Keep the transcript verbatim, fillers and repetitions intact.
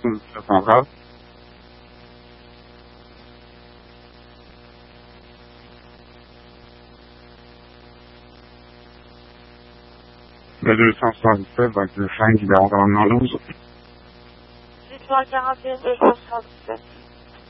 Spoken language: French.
C'est pas grave. Le deux cent soixante-dix-sept, vingt-deux cinq, Gare Normandie. huit cent quarante et un, deux cent soixante-dix-sept.